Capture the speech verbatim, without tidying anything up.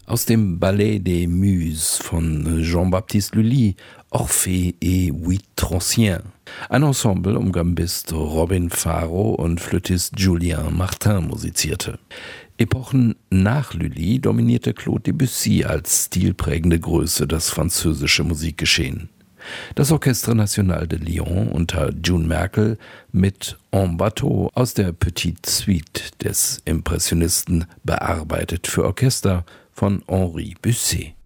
Aus dem Ballet des Muses von Jean-Baptiste Lully, Orphée et huit Transiens. Ein Ensemble um Gambist Robin Faro und Flötist Julien Martin musizierte. Epochen nach Lully dominierte Claude Debussy als stilprägende Größe das französische Musikgeschehen. Das Orchestre National de Lyon unter June Merkel mit En Bateau aus der Petite Suite des Impressionisten bearbeitet für Orchester von Henri Busset.